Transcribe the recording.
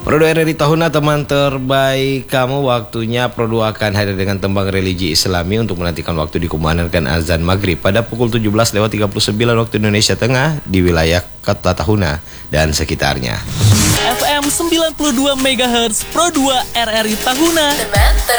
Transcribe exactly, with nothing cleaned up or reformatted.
Pro dua R R I Tahuna, teman terbaik kamu. Waktunya Pro dua akan hadir dengan tembang religi Islami untuk menantikan waktu dikumandangkan azan maghrib pada pukul tujuh belas lewat tiga puluh sembilan waktu Indonesia Tengah di wilayah kota Tahuna dan sekitarnya. F M sembilan puluh dua megahertz Pro dua R R I Tahuna.